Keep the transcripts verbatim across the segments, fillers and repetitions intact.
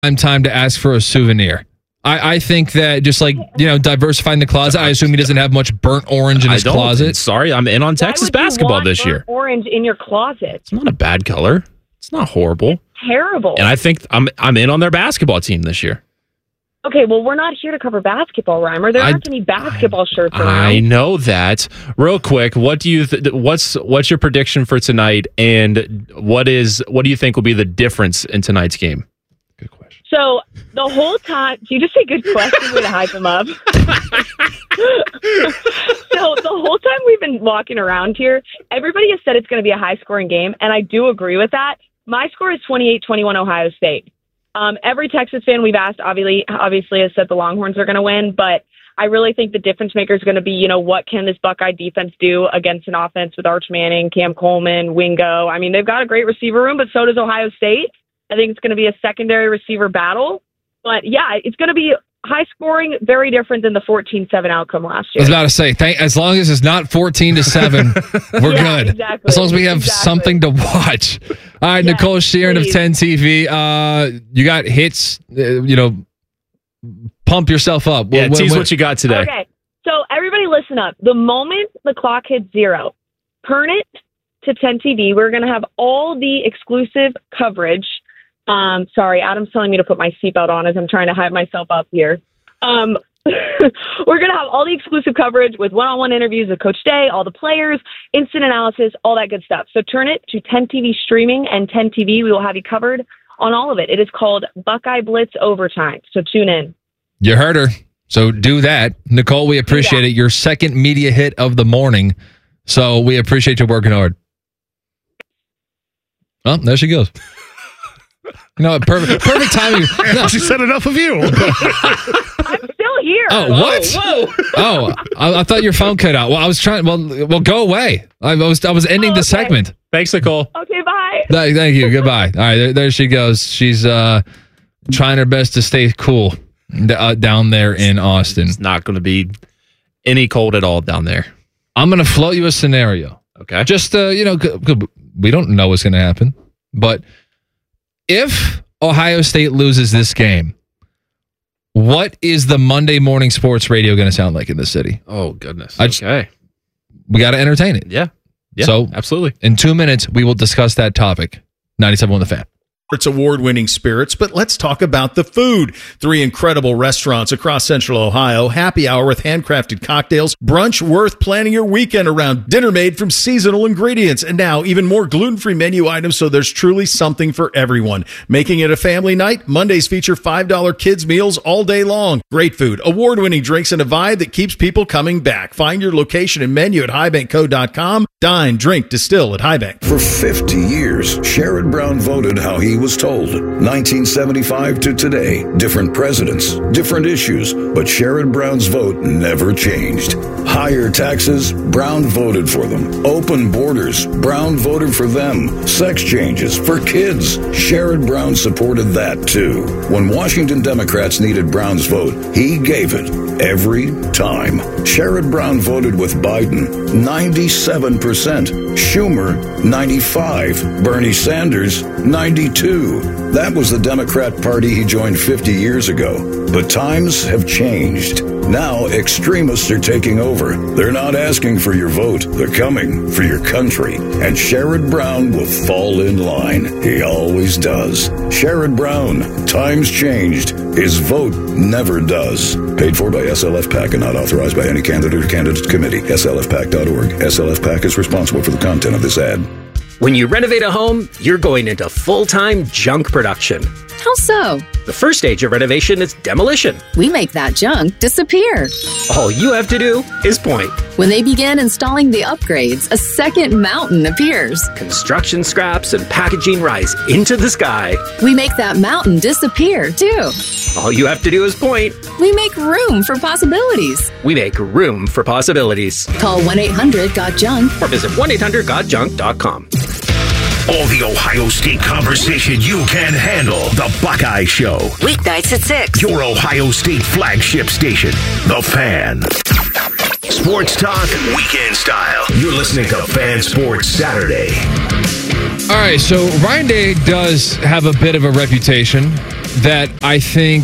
time to ask for a souvenir. I, I think that just like, you know, diversifying the closet. I assume he doesn't have much burnt orange in his I don't, closet. Sorry, I'm in on Texas basketball this year. Orange in your closet. It's not a bad color. It's not horrible. It's terrible. And I think I'm I'm in on their basketball team this year. Okay, well, we're not here to cover basketball, Reimer. There aren't I, any basketball shirts around. I know that. Real quick, what do you th- what's what's your prediction for tonight, and what is what do you think will be the difference in tonight's game? Good question. So the whole time, do you just say good question way to hype them up? So the whole time we've been walking around here, everybody has said it's going to be a high-scoring game, and I do agree with that. My score is twenty-eight twenty-one Ohio State. Um, every Texas fan we've asked, obviously, obviously has said the Longhorns are going to win, but I really think the difference maker is going to be, you know, what can this Buckeye defense do against an offense with Arch Manning, Cam Coleman, Wingo? I mean, they've got a great receiver room, but so does Ohio State. I think it's going to be a secondary receiver battle. But, yeah, it's going to be high scoring, very different than the fourteen seven outcome last year. I was about to say, thank, as long as it's not fourteen to seven, we're yeah, good. Exactly. As long as we have exactly. something to watch. All right, Yeah, Nicole Sheeran of please. ten T V. Uh, you got hits, uh, you know, pump yourself up. Yeah, When- tease when- what you got today. Okay, so everybody listen up. The moment the clock hits zero, turn it to ten T V. We're going to have all the exclusive coverage. Um, sorry, Adam's telling me to put my seatbelt on as I'm trying to hype myself up here. Um, we're going to have all the exclusive coverage with one-on-one interviews with Coach Day, all the players, instant analysis, all that good stuff. So turn it to ten T V streaming and ten T V. We will have you covered on all of it. It is called Buckeye Blitz Overtime. So tune in. You heard her. So do that. Nicole, we appreciate it. Your second media hit of the morning. So we appreciate you working hard. Oh, there she goes. You know, perfect, perfect timing. No. She said enough of you. I'm still here. Oh, what? Whoa, whoa. Oh, I, I thought your phone cut out. Well, I was trying. Well, well, go away. I was, I was ending Oh, the okay. segment. Thanks, Nicole. Okay, bye. Th- Thank you. Goodbye. All right, there, there she goes. She's uh, trying her best to stay cool d- uh, down there in Austin. It's not going to be any cold at all down there. I'm going to float you a scenario. Okay. Just, uh, you know, c- c- we don't know what's going to happen. But if Ohio State loses this game, what is the Monday morning sports radio going to sound like in the city? Oh, goodness. I just- Okay. We got to entertain it. Yeah. Yeah. So- absolutely. In two minutes, we will discuss that topic. ninety-seven point one The Fan. It's award-winning spirits, but let's talk about the food. Three incredible restaurants across Central Ohio, happy hour with handcrafted cocktails, brunch worth planning your weekend around, dinner made from seasonal ingredients, and now even more gluten-free menu items, so there's truly something for everyone. Making it a family night, Mondays feature five dollar kids meals all day long. Great food, award-winning drinks, and a vibe that keeps people coming back. Find your location and menu at highbank co dot com. Dine, drink, distill at Highbank. For fifty years, Sherrod Brown voted how he was told. nineteen seventy-five to today, different presidents, different issues, but Sherrod Brown's vote never changed. Higher taxes, Brown voted for them. Open borders, Brown voted for them. Sex changes for kids, Sherrod Brown supported that too. When Washington Democrats needed Brown's vote, he gave it every time. Sherrod Brown voted with Biden, ninety-seven percent. Schumer, ninety-five. Bernie Sanders, ninety-two. That was the Democrat Party he joined fifty years ago. But times have changed. Now extremists are taking over. They're not asking for your vote. They're coming for your country. And Sherrod Brown will fall in line. He always does. Sherrod Brown, times changed. His vote never does. Paid for by S L F PAC and not authorized by any candidate or candidate committee. S L F PAC dot org. S L F PAC is responsible for the content of this ad. When you renovate a home, you're going into full-time junk production. How so? The first stage of renovation is demolition. We make that junk disappear. All you have to do is point. When they begin installing the upgrades, a second mountain appears. Construction scraps and packaging rise into the sky. We make that mountain disappear, too. All you have to do is point. We make room for possibilities. We make room for possibilities. Call one eight hundred got junk Or visit one eight hundred got junk dot com. All the Ohio State conversation you can handle. The Buckeye Show. Weeknights at six. Your Ohio State flagship station. The Fan. Sports talk, weekend style. You're listening to Fan Sports Saturday. All right, so Ryan Day does have a bit of a reputation that I think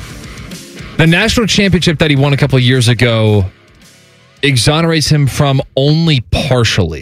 the national championship that he won a couple of years ago exonerates him from only partially.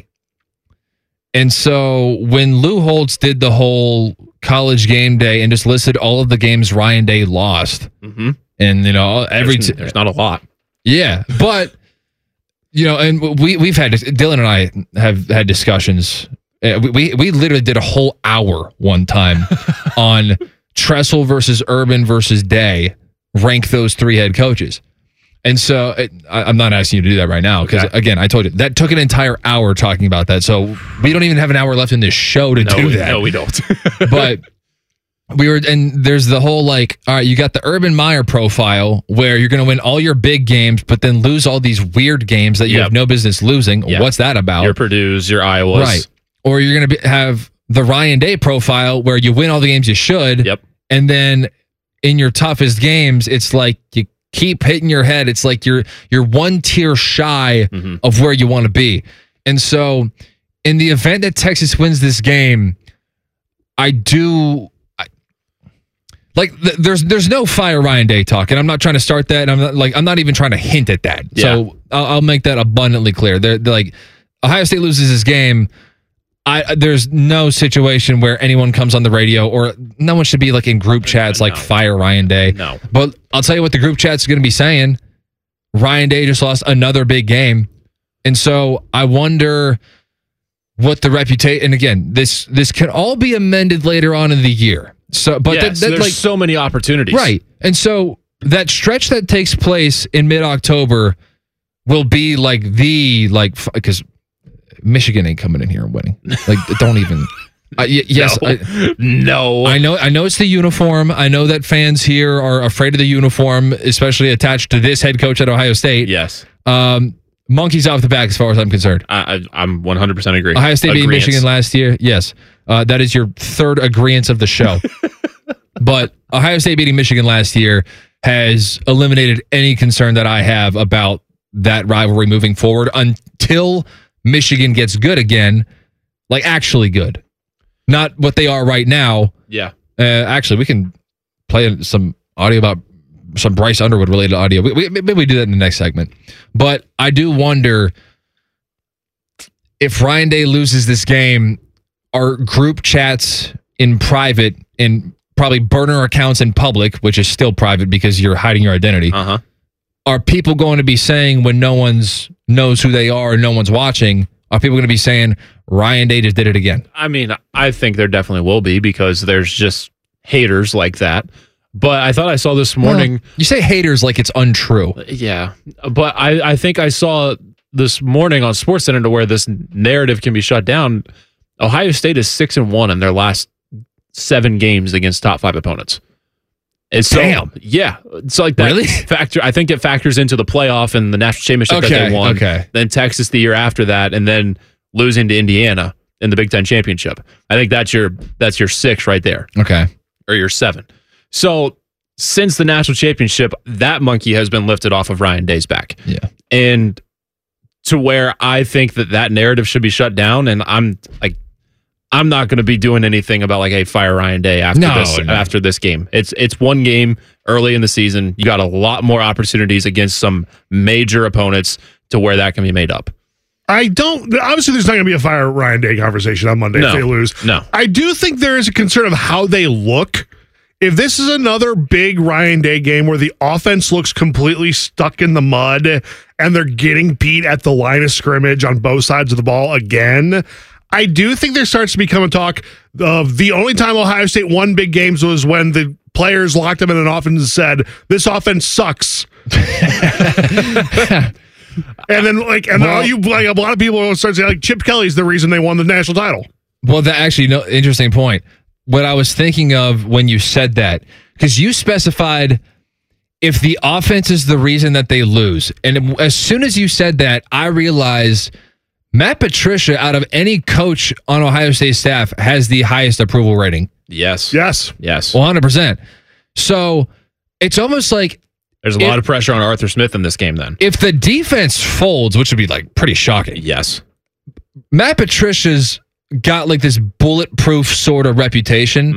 And so when Lou Holtz did the whole college game day and just listed all of the games Ryan Day lost, mm-hmm. and you know every there's, t- there's not a lot, yeah, but you know, and we we've had Dylan and I have had discussions. Uh, we we literally did a whole hour one time on Tressel versus Urban versus Day, rank those three head coaches. And so it, I, I'm not asking you to do that right now because, okay. again, I told you, that took an entire hour talking about that. So we don't even have an hour left in this show to no, do we, that. No, we don't. But we were, and there's the whole like, all right, you got the Urban Meyer profile where you're going to win all your big games, but then lose all these weird games that you yep. have no business losing. Yep. What's that about? Your Purdue's, your Iowa's. Right. Or you're going to have the Ryan Day profile where you win all the games you should. Yep. And then in your toughest games, it's like you keep hitting your head. It's like you're you're one tier shy mm-hmm. of where you want to be. And so in the event that Texas wins this game, I do I, like th- there's there's no fire Ryan Day talk, and I'm not trying to start that. And I'm not like I'm not even trying to hint at that. Yeah. So I'll, I'll make that abundantly clear. They're, they're like Ohio State loses this game. I, there's no situation where anyone comes on the radio, or no one should be like in group chats like no. fire Ryan Day. No. But I'll tell you what the group chat's going to be saying. Ryan Day just lost another big game. And so I wonder what the reputation, and again, this this can all be amended later on in the year. So, but yes, that, that, there's like, so many opportunities. Right. And so that stretch that takes place in mid-October will be like the, like, because Michigan ain't coming in here and winning. Like, don't even. Uh, y- yes, no. I, no. I know. I know it's the uniform. I know that fans here are afraid of the uniform, especially attached to this head coach at Ohio State. Yes. Um, monkeys off the back, as far as I'm concerned. I, I, I'm one hundred percent agree. Ohio State beat Michigan last year. Yes, uh, that is your third agreement of the show. But Ohio State beating Michigan last year has eliminated any concern that I have about that rivalry moving forward until Michigan gets good again, like actually good, not what they are right now. Yeah. Uh, actually, we can play some audio about some Bryce Underwood related audio. We, we, maybe we do that in the next segment. But I do wonder if Ryan Day loses this game, are group chats in private and probably burner accounts in public, which is still private because you're hiding your identity. Uh-huh. Are people going to be saying when no one's knows who they are and no one's watching, are people going to be saying Ryan Day just did it again? I mean, I think there definitely will be because there's just haters like that. But I thought I saw this morning. Well, you say haters like it's untrue. Yeah. But I, I think I saw this morning on SportsCenter to where this narrative can be shut down. Ohio State is six and one in their last seven games against top five opponents. It's so, Damn. Yeah. It's like that really? factor. I think it factors into the playoff and the national championship okay, that they won. Okay. Then Texas the year after that, and then losing to Indiana in the Big Ten championship. I think that's your that's your six right there. Okay. Or your seven. So since the national championship, that monkey has been lifted off of Ryan Day's back. Yeah. And to where I think that that narrative should be shut down, and I'm like, I'm not going to be doing anything about like, hey, fire Ryan Day after no, this no. after this game. It's it's one game early in the season. You got a lot more opportunities against some major opponents to where that can be made up. I don't. Obviously, there's not going to be a fire Ryan Day conversation on Monday no, if they lose. No, I do think there is a concern of how they look. If this is another big Ryan Day game where the offense looks completely stuck in the mud and they're getting beat at the line of scrimmage on both sides of the ball again, I do think there starts to become a talk of the only time Ohio State won big games was when the players locked them in an offense and said, this offense sucks. And then, like, and well, all you, like, a lot of people will start saying, like, Chip Kelly's the reason they won the national title. Well, that actually, no, interesting point. What I was thinking of when you said that, because you specified if the offense is the reason that they lose. And as soon as you said that, I realized Matt Patricia, out of any coach on Ohio State staff, has the highest approval rating. Yes. Yes. Yes. one hundred percent. So it's almost like there's a if, lot of pressure on Arthur Smith in this game then. If the defense folds, which would be like pretty shocking. Yes. Matt Patricia's got like this bulletproof sort of reputation. Mm-hmm.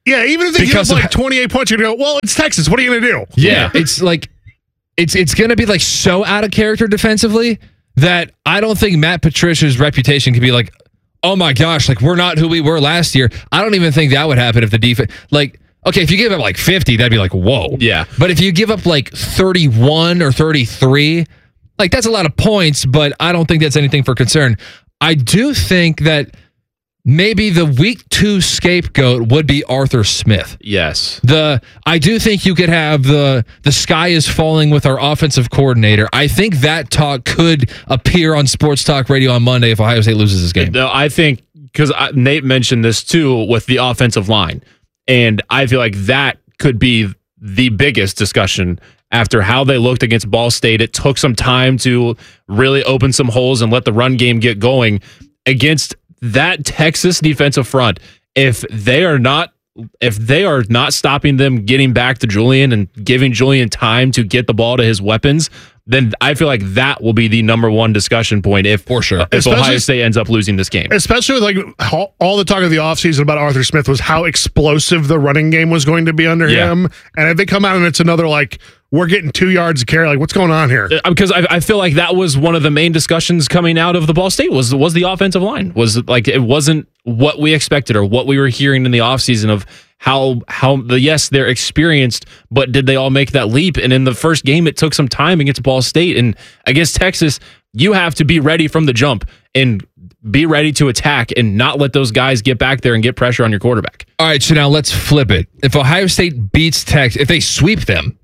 Yeah, even if they Because give up of- like twenty-eight points, you're going to go, well, it's Texas. What are you going to do? Yeah, it's like it's it's going to be like so out of character defensively that I don't think Matt Patricia's reputation can be like, oh my gosh, like we're not who we were last year. I don't even think that would happen if the defense, like, okay, if you give up like fifty, that'd be like, whoa. Yeah. But if you give up like thirty-one or thirty-three, like that's a lot of points, but I don't think that's anything for concern. I do think that maybe the week two scapegoat would be Arthur Smith. Yes. The I do think you could have the the sky is falling with our offensive coordinator. I think that talk could appear on Sports Talk Radio on Monday if Ohio State loses this game. No, I think because Nate mentioned this too with the offensive line, and I feel like that could be the biggest discussion after how they looked against Ball State. It took some time to really open some holes and let the run game get going against that Texas defensive front. If they are not if they are not stopping them getting back to Julian and giving Julian time to get the ball to his weapons, then I feel like that will be the number one discussion point if for sure if Especially- Ohio State ends up losing this game. Especially with like how, all the talk of the offseason about Arthur Smith was how explosive the running game was going to be under Yeah. him. And if they come out and it's another like, we're getting two yards a carry, like what's going on here? Because I, I feel like that was one of the main discussions coming out of the Ball State was was the offensive line. Was like it wasn't what we expected or what we were hearing in the offseason of how how the yes, they're experienced, but did they all make that leap? And in the first game, it took some time against Ball State. And against Texas, you have to be ready from the jump and be ready to attack and not let those guys get back there and get pressure on your quarterback. All right, so now let's flip it. If Ohio State beats Texas, if they sweep them,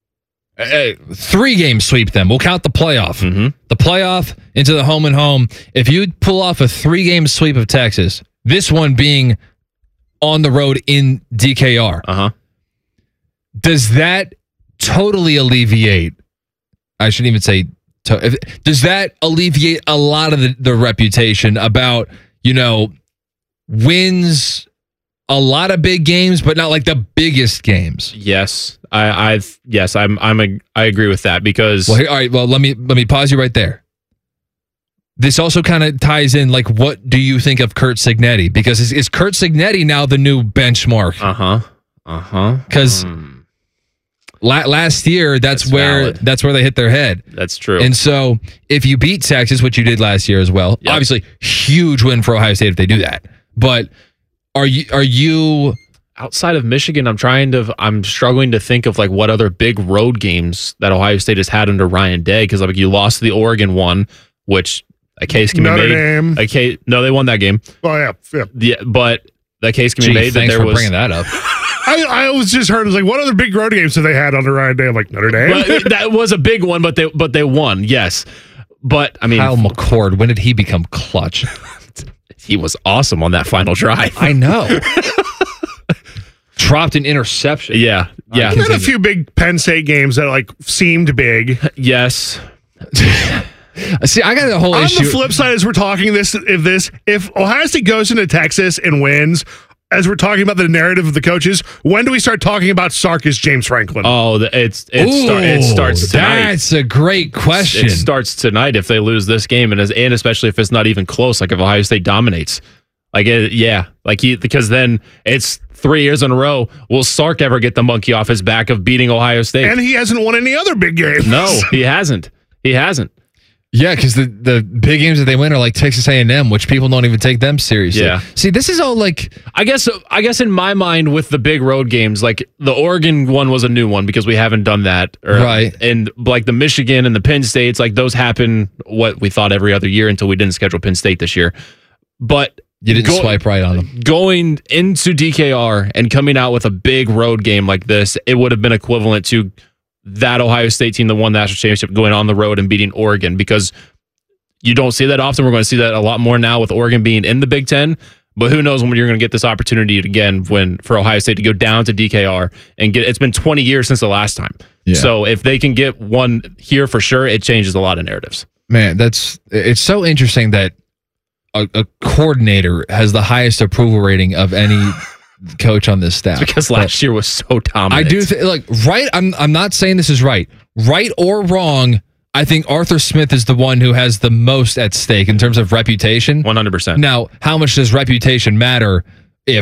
uh, three games sweep them. We'll count the playoff. Mm-hmm. The playoff into the home and home. If you pull off a three-game sweep of Texas, this one being on the road in D K R, Uh-huh. does that totally alleviate, I shouldn't even say, to, if, does that alleviate a lot of the, the reputation about, you know, wins a lot of big games, but not like the biggest games? Yes. I I've yes, I'm I'm a, I agree with that because Well, here, all right. Well, let me let me pause you right there. This also kind of ties in, like, what do you think of Curt Cignetti? Because is, is Curt Cignetti now the new benchmark? Uh-huh. Uh-huh. Because Mm. la- last year, that's, That's where valid. that's where they hit their head. That's true. And so, if you beat Texas, which you did last year as well, Yep. obviously huge win for Ohio State if they do that. But are you are you? outside of Michigan, I'm trying to I'm struggling to think of like what other big road games that Ohio State has had under Ryan Day, because like you lost the Oregon one, which a case can Notre be made. Dame. A case, no, they won that game. Oh, yeah. yeah. Yeah, but that case can Gee, be made that thanks there for was bringing that up. I, I was just heard, it was like, what other big road games have they had under Ryan Day? I'm like, Notre Dame? but that was a big one, but they but they won. Yes, but I mean, Kyle McCord, when did he become clutch? he was awesome on that final drive. I know. Dropped an interception. yeah, yeah, They had a few big Penn State games that like seemed big. yes. See, I got the whole On issue. the flip side, as we're talking this, if this, if Ohio State goes into Texas and wins, as we're talking about the narrative of the coaches, when do we start talking about Sark as James Franklin? Oh, the, it's it, start, it starts tonight. That's a great question. It starts tonight if they lose this game, and as and especially if it's not even close. Like if Ohio State dominates, like it, yeah, like he because then it's three years in a row. Will Sark ever get the monkey off his back of beating Ohio State? And he hasn't won any other big games. no, he hasn't. He hasn't. Yeah, because the, the big games that they win are like Texas A and M, which people don't even take them seriously. Yeah. See, this is all like, I guess I guess in my mind with the big road games, like the Oregon one was a new one because we haven't done that. Or, Right. And like the Michigan and the Penn States, like those happen what we thought every other year until we didn't schedule Penn State this year. But you didn't go- swipe right on them. going into D K R and coming out with a big road game like this, it would have been equivalent to that Ohio State team that won the national championship going on the road and beating Oregon, because you don't see that often. We're going to see that a lot more now with Oregon being in the Big Ten. But who knows when you're going to get this opportunity again when for Ohio State to go down to D K R and get. It's been twenty years since the last time. Yeah. So if they can get one here for sure, it changes a lot of narratives. Man, that's it's so interesting that a, a coordinator has the highest approval rating of any coach on this staff. Because last year was so dominant. I do think, like, right. I'm I'm not saying this is right, right or wrong. I think Arthur Smith is the one who has the most at stake in terms of reputation. one hundred percent. Now, how much does reputation matter if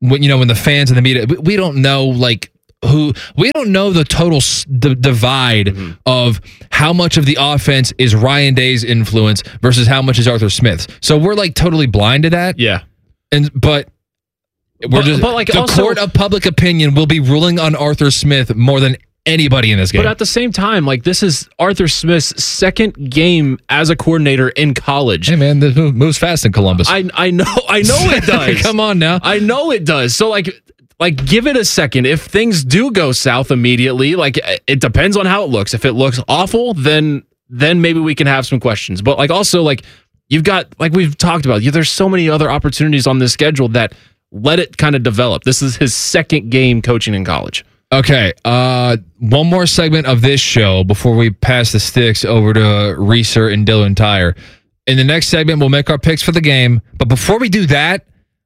when you know when the fans and the media, we, we don't know like who we don't know the total s- d- divide mm-hmm. of how much of the offense is Ryan Day's influence versus how much is Arthur Smith's. So we're like totally blind to that. Yeah, and but. We're but, just, but like the also, court of public opinion will be ruling on Arthur Smith more than anybody in this game. But at the same time, like this is Arthur Smith's second game as a coordinator in college. Hey man, this moves fast in Columbus. I I know I know it does. Come on now. I know it does. So like like give it a second. If things do go south immediately, like it depends on how it looks. If it looks awful, then then maybe we can have some questions. But like also like you've got like we've talked about, there's so many other opportunities on this schedule that let it kind of develop. This is his second game coaching in college. Okay, uh, one more segment of this show before we pass the sticks over to Reeser and Dylan Tyre. In the next segment, we'll make our picks for the game. But before we do that,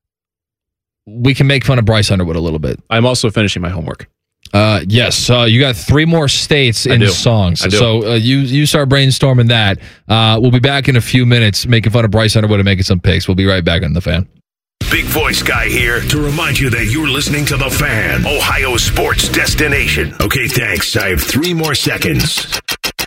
we can make fun of Bryce Underwood a little bit. I'm also finishing my homework. Uh, yes, uh, you got three more states in songs. I do. So uh, you you start brainstorming that. Uh, we'll be back in a few minutes making fun of Bryce Underwood and making some picks. We'll be right back on The Fan. Big Voice Guy here to remind you that you're listening to The Fan, Ohio sports destination. Okay, thanks. I have three more seconds.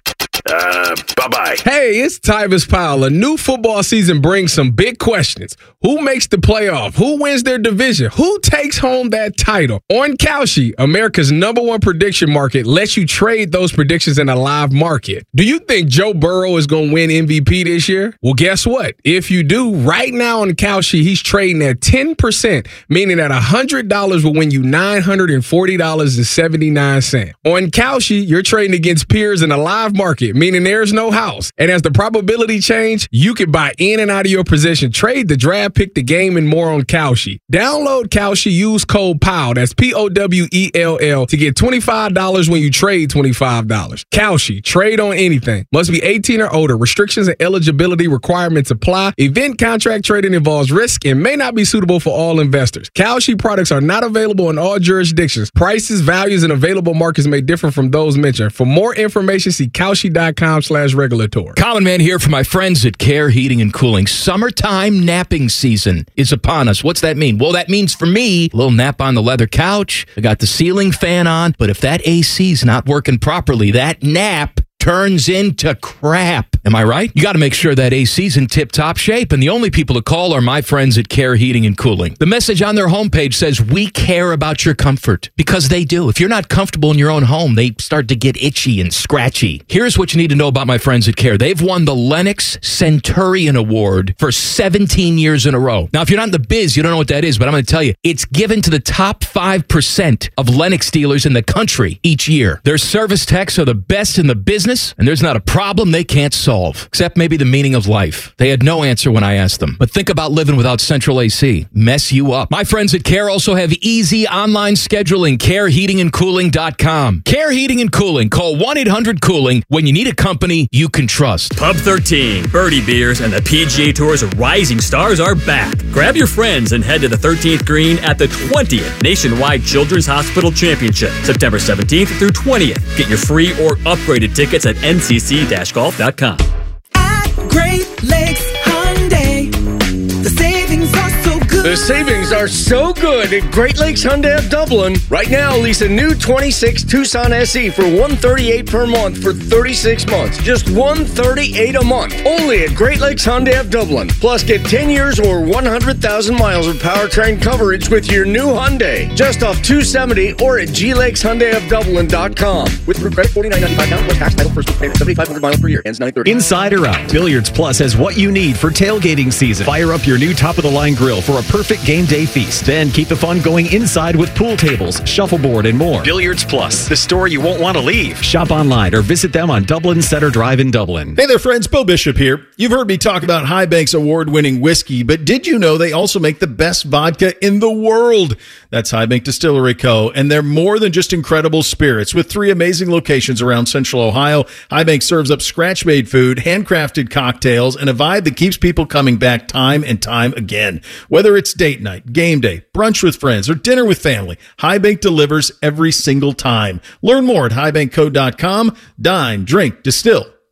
Uh, bye-bye. Hey, it's Tyvis Powell. A new football season brings some big questions. Who makes the playoff? Who wins their division? Who takes home that title? On Kalshi, America's number one prediction market, lets you trade those predictions in a live market. Do you think Joe Burrow is going to win M V P this year? Well, guess what? If you do, right now on Kalshi, he's trading at ten percent, meaning that one hundred dollars will win you nine hundred forty dollars and seventy-nine cents. On Kalshi, you're trading against peers in a live market, meaning there's no house. And as the probability change, you can buy in and out of your position, trade the draft, pick the game, and more on Kalshi. Download Kalshi, use code POWELL, that's P O W E L L, to get twenty-five dollars when you trade twenty-five dollars. Kalshi, trade on anything. Must be eighteen or older. Restrictions and eligibility requirements apply. Event contract trading involves risk and may not be suitable for all investors. Kalshi products are not available in all jurisdictions. Prices, values, and available markets may differ from those mentioned. For more information, see Kalshi.com slash regulatory. Common Man here for my friends at Care Heating and Cooling. Summertime napping season is upon us. What's that mean? Well, that means for me, a little nap on the leather couch. I got the ceiling fan on, but if that A C's not working properly, that nap turns into crap. Am I right? You got to make sure that A C's in tip-top shape, and the only people to call are my friends at Care Heating and Cooling. The message on their homepage says, we care about your comfort, because they do. If you're not comfortable in your own home, they start to get itchy and scratchy. Here's what you need to know about my friends at Care. They've won the Lennox Centurion Award for seventeen years in a row. Now, if you're not in the biz, you don't know what that is, but I'm going to tell you, it's given to the top five percent of Lennox dealers in the country each year. Their service techs are the best in the business, and there's not a problem they can't solve, except maybe the meaning of life. They had no answer when I asked them. But think about living without central A C. Mess you up. My friends at Care also have easy online scheduling. care heating and cooling dot com. Care Heating and Cooling. Call one eight hundred cooling when you need a company you can trust. Pub thirteen, Birdie Beers, and the P G A Tour's rising stars are back. Grab your friends and head to the thirteenth green at the twentieth Nationwide Children's Hospital Championship, September seventeenth through twentieth. Get your free or upgraded tickets at N C C golf dot com. At Great Lakes Hyundai, the savings are so good. The savings are so good at Great Lakes Hyundai of Dublin. Right now, lease a new twenty-six Tucson S E for one hundred thirty-eight dollars per month for thirty-six months. Just one hundred thirty-eight dollars a month. Only at Great Lakes Hyundai of Dublin. Plus, get ten years or one hundred thousand miles of powertrain coverage with your new Hyundai. Just off two seventy or at G Lakes Hyundai of Dublin dot com. With through credit forty-nine ninety-five down plus tax title first week payment seventy-five hundred miles per year. Ends nine thirty. Inside or out, Billiards Plus has what you need for tailgating season. Fire up your new top-of-the-line grill for a perfect game day feast. Then keep the fun going inside with pool tables, shuffleboard, and more. Billiards Plus, the store you won't want to leave. Shop online or visit them on Dublin Center Drive in Dublin. Hey there, friends. Bo Bishop here. You've heard me talk about High Bank's award-winning whiskey, but did you know they also make the best vodka in the world? That's High Bank Distillery Co., and they're more than just incredible spirits. With three amazing locations around Central Ohio, High Bank serves up scratch-made food, handcrafted cocktails, and a vibe that keeps people coming back time and time again. Whether it's date night, game day, brunch with friends, or dinner with family, High Bank delivers every single time. Learn more at high bank co dot com. Dine, drink, distill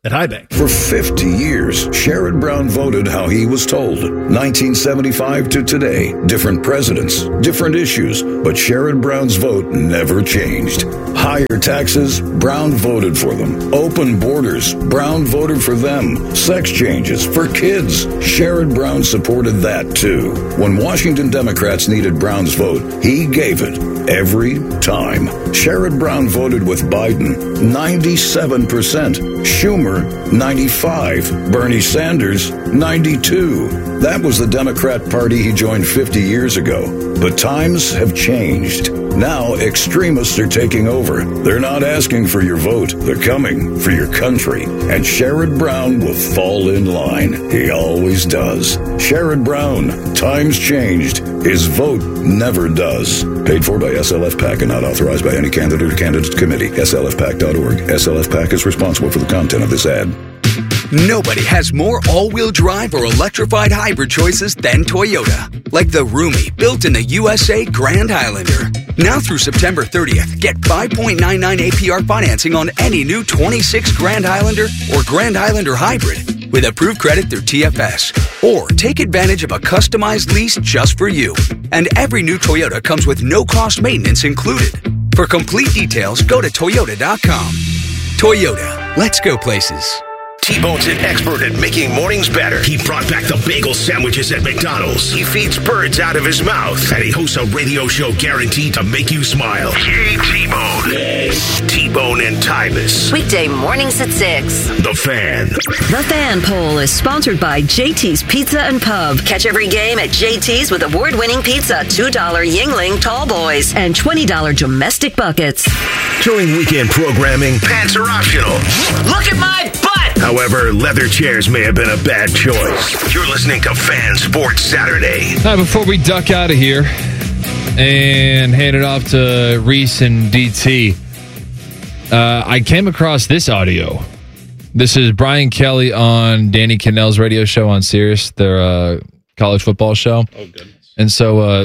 at High Bank. For fifty years, Sherrod Brown voted how he was told. nineteen seventy-five to today, different presidents, different issues, but Sherrod Brown's vote never changed. Higher taxes, Brown voted for them. Open borders, Brown voted for them. Sex changes for kids, Sherrod Brown supported that too. When Washington Democrats needed Brown's vote, he gave it every time. Sherrod Brown voted with Biden, ninety-seven percent. Schumer, ninety-five. Bernie Sanders, ninety-two. That was the Democrat Party he joined fifty years ago. But times have changed. Now extremists are taking over. They're not asking for your vote. They're coming for your country. And Sherrod Brown will fall in line. He always does. Sherrod Brown, times changed. His vote never does. Paid for by S L F PAC and not authorized by any candidate or candidate committee. S L F PAC dot org. S L F PAC is responsible for the content of this ad. Nobody has more all-wheel drive or electrified hybrid choices than Toyota. Like the roomy, built-in-the U S A Grand Highlander. Now through September thirtieth, get five point nine nine A P R financing on any new twenty-six Grand Highlander or Grand Highlander Hybrid with approved credit through T F S. Or take advantage of a customized lease just for you. And every new Toyota comes with no-cost maintenance included. For complete details, go to toyota dot com. Toyota, let's go places. T-Bone's an expert at making mornings better. He brought back the bagel sandwiches at McDonald's. He feeds birds out of his mouth. And he hosts a radio show guaranteed to make you smile. Yay, T-Bone. Yes. T-Bone and Tyvis. Weekday mornings at six. The Fan. The Fan Poll is sponsored by J T's Pizza and Pub. Catch every game at J T's with award-winning pizza, two dollar Yingling Tall Boys, and twenty dollar domestic buckets. During weekend programming, pants are optional. Look at my butt! However, leather chairs may have been a bad choice. You're listening to Fan Sports Saturday. All right, before we duck out of here and hand it off to Reese and D T, uh, I came across this audio. This is Brian Kelly on Danny Kanell's radio show on Sirius, their uh, college football show. Oh, goodness. And so, uh,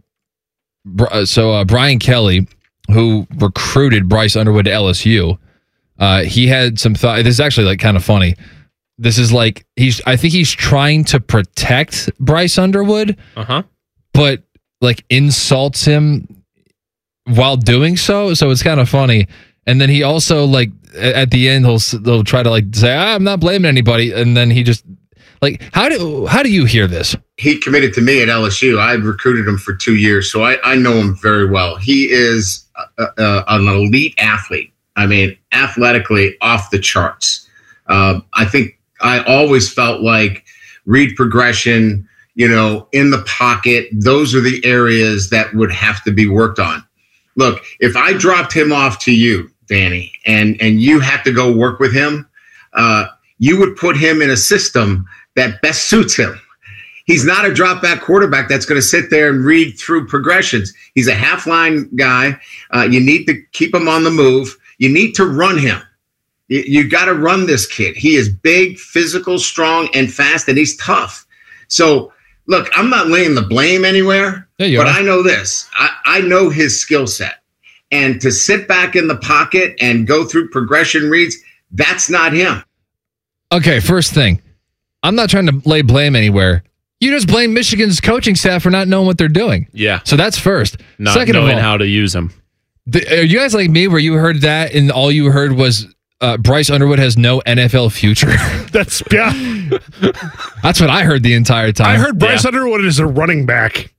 br- so uh, Brian Kelly, who recruited Bryce Underwood to L S U, Uh, he had some thought. This is actually like kind of funny. This is like he's. I think he's trying to protect Bryce Underwood, uh-huh. but like insults him while doing so. So it's kind of funny. And then he also like at the end he'll they'll try to like say ah, I'm not blaming anybody, and then he just like how do how do you hear this? He committed to me at L S U. I recruited him for two years, so I, I know him very well. He is a, a, an elite athlete. I mean, athletically off the charts. Uh, I think I always felt like read progression, you know, in the pocket. Those are the areas that would have to be worked on. Look, if I dropped him off to you, Danny, and, and you had to go work with him, uh, you would put him in a system that best suits him. He's not a drop back quarterback that's going to sit there and read through progressions. He's a half line guy. Uh, you need to keep him on the move. You need to run him. You, you got to run this kid. He is big, physical, strong, and fast, and he's tough. So, look, I'm not laying the blame anywhere, but are. I know this. I, I know his skill set. And to sit back in the pocket and go through progression reads, that's not him. Okay, first thing. I'm not trying to lay blame anywhere. You just blame Michigan's coaching staff for not knowing what they're doing. Yeah. So that's first. Not Second knowing of all, how to use them. The, are you guys like me where you heard that and all you heard was uh, Bryce Underwood has no N F L future? That's yeah. That's what I heard the entire time. I heard Bryce yeah. Underwood is a running back.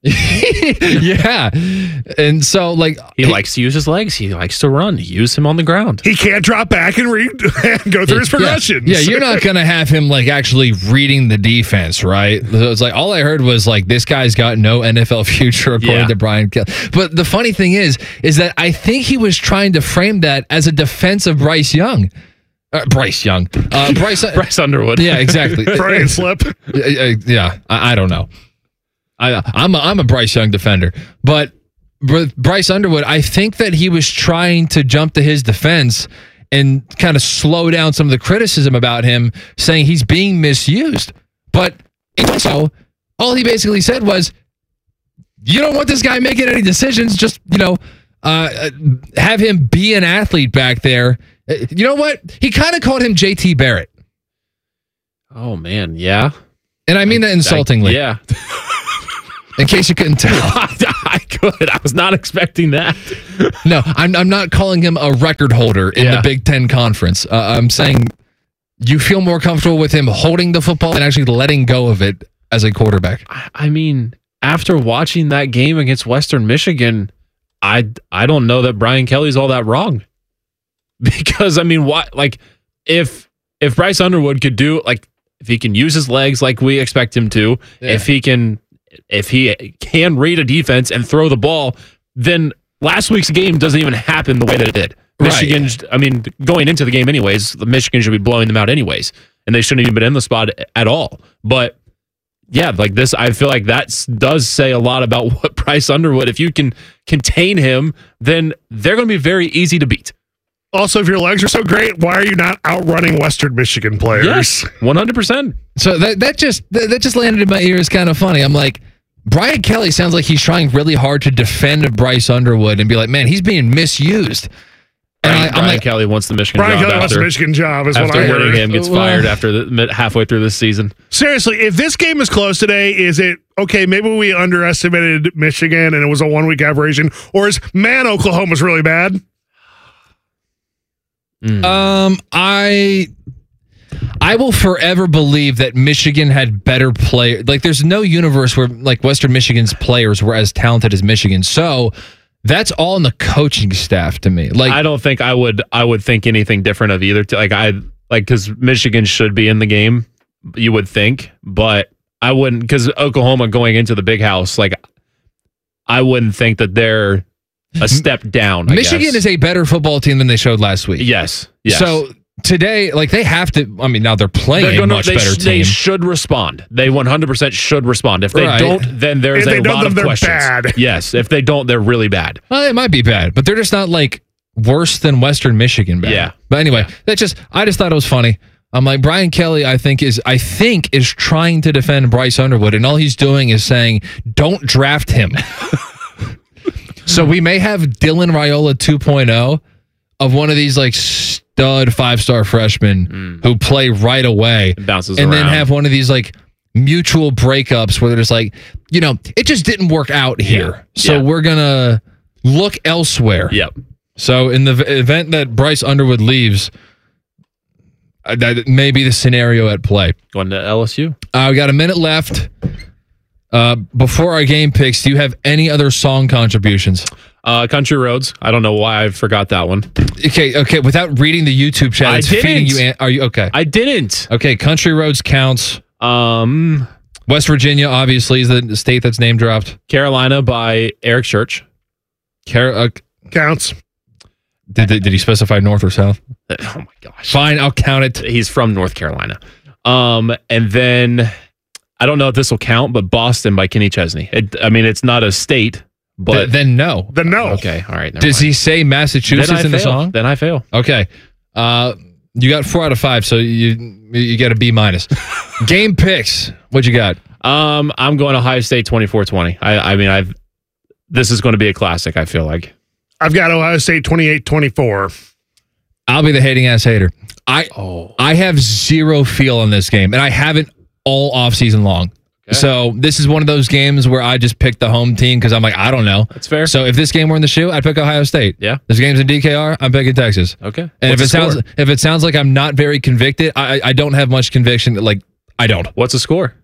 Yeah. And so like he, he likes to use his legs. He likes to run. Use him on the ground. He can't drop back and read and go through his progressions. Yeah, yeah, you're not going to have him like actually reading the defense, right? So it's like all I heard was like this guy's got no N F L future according yeah. to Brian Kelly. But the funny thing is is that I think he was trying to frame that as a defense of Bryce Young. Uh, Bryce Young. Uh, Bryce Bryce Underwood. Yeah, exactly. Brian Slip. Yeah, I, I don't know. I, I'm a, I'm a Bryce Young defender, but with Bryce Underwood, I think that he was trying to jump to his defense and kind of slow down some of the criticism about him, saying he's being misused. But also, all he basically said was, "You don't want this guy making any decisions. Just you know, uh, have him be an athlete back there." You know what? He kind of called him J T Barrett. Oh, man. Yeah. And I mean that insultingly. I, yeah. In case you couldn't tell. I could. I was not expecting that. No, I'm I'm not calling him a record holder in Yeah. the Big Ten Conference. Uh, I'm saying you feel more comfortable with him holding the football and actually letting go of it as a quarterback. I, I mean, after watching that game against Western Michigan, I, I don't know that Brian Kelly's all that wrong. Because, I mean, what, like, if if Bryce Underwood could do, like, if he can use his legs like we expect him to, Yeah. if he can, if he can read a defense and throw the ball, then last week's game doesn't even happen the way that it did. Michigan, I mean, going into the game anyways, the Michigan should be blowing them out anyways, and they shouldn't even been in the spot at all. But yeah, like this, I feel like that does say a lot about what Bryce Underwood, if you can contain him, then they're going to be very easy to beat. Also, if your legs are so great, why are you not outrunning Western Michigan players? Yes, one hundred percent. So that that just that, that just landed in my ears kind of funny. I'm like, Brian Kelly sounds like he's trying really hard to defend Bryce Underwood and be like, man, he's being misused. And Brian, I, I'm Brian like, Kelly wants the Michigan Brian job Kelly wants after, the Michigan job, is what after I heard. Whittingham gets fired after the mid, halfway through this season. Seriously, if this game is close today, is it okay? Maybe we underestimated Michigan and it was a one week aberration, or is man Oklahoma's really bad? Um, I I will forever believe that Michigan had better play. Like, there's no universe where like Western Michigan's players were as talented as Michigan. So that's all in the coaching staff to me. Like, I don't think I would I would think anything different of either. T- like I like because Michigan should be in the game, you would think, but I wouldn't, because Oklahoma going into the big house, like I wouldn't think that they're a step down. I Michigan guess. is a better football team than they showed last week. Yes. Yes. So today, like they have to. I mean, now they're playing They're a gonna, much they, better sh- team. they should respond. They one hundred percent should respond. If they Right. don't, then there's If they a don't, lot then of they're questions. bad. Yes. If they don't, they're really bad. Well, they might be bad, but they're just not like worse than Western Michigan bad. Yeah. But anyway, that just I just thought it was funny. I'm like, Brian Kelly, I think is I think is trying to defend Bryce Underwood, and all he's doing is saying, don't draft him. So we may have Dylan Raiola two point oh of one of these like stud five-star freshmen Mm. who play right away. It bounces and then around. have one of these like mutual breakups where they're just like, you know, it just didn't work out here. Yeah. So Yeah. we're going to look elsewhere. Yep. So in the v- event that Bryce Underwood leaves, uh, that may be the scenario at play. Going to L S U. Uh, we got a minute left. Uh, before our game picks, do you have any other song contributions? Uh, Country Roads. I don't know why I forgot that one. Okay, okay. Without reading the YouTube chat, I it's feeding didn't. you. An- are you okay? I didn't. Okay, Country Roads counts. Um, West Virginia obviously is the state that's name dropped. Carolina by Eric Church. Car- uh, Counts. did, did did he specify north or south? Oh my gosh. Fine, I'll count it. He's from North Carolina. Um, and then I don't know if this will count, but Boston by Kenny Chesney. It, I mean, it's not a state, but Th- then no. Then no. okay, all right. never Does mind. he say Massachusetts Then I in the fail. song? Then I fail. Okay. Uh, you got four out of five, so you you get a B minus. Game picks. What you got? Um, I'm going Ohio State twenty-four twenty. I, I mean, I've this is going to be a classic. I feel like. I've got Ohio State twenty-eight twenty-four. I'll be the hating ass hater. I Oh. I have zero feel on this game, and I haven't all off season long. Okay. So this is one of those games where I just pick the home team because I'm like, I don't know. That's fair. So if this game were in the shoe, I'd pick Ohio State. Yeah. This game's in D K R, I'm picking Texas. Okay. And What's if it the sounds score? if it sounds like I'm not very convicted, I I don't have much conviction. Like I don't. What's the score?